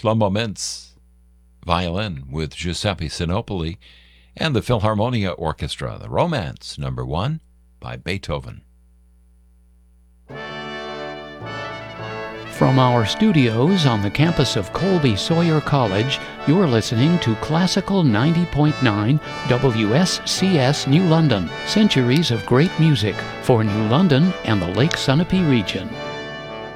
Shlomo Mintz, violin with Giuseppe Sinopoli, and the Philharmonia Orchestra, the Romance No. 1 by Beethoven. From our studios on the campus of Colby Sawyer College, you're listening to Classical 90.9 WSCS New London, centuries of great music for New London and the Lake Sunapee region.